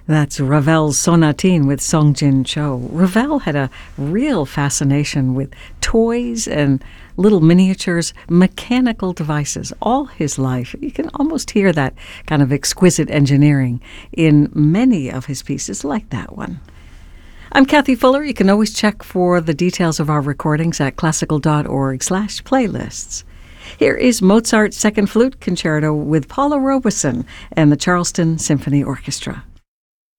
That's Ravel's Sonatine with Song Jin Cho. Ravel had a real fascination with toys and little miniatures, mechanical devices all his life. You can almost hear that kind of exquisite engineering in many of his pieces, like that one. I'm Kathy Fuller. You can always check for the details of our recordings at classical.org/playlists. Here is Mozart's Second Flute Concerto with Paula Robeson and the Charleston Symphony Orchestra.